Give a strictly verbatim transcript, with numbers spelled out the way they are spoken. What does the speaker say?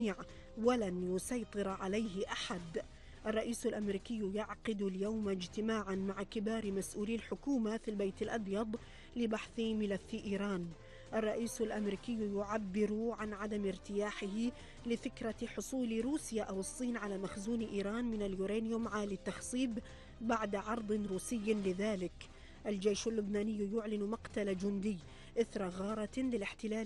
ولن يسيطر عليه أحد. الرئيس الأمريكي يعقد اليوم اجتماعا مع كبار مسؤولي الحكومة في البيت الأبيض لبحث ملف إيران. الرئيس الأمريكي يعبر عن عدم ارتياحه لفكرة حصول روسيا أو الصين على مخزون إيران من اليورانيوم عالي التخصيب بعد عرض روسي لذلك. الجيش اللبناني يعلن مقتل جندي إثر غارة للاحتلال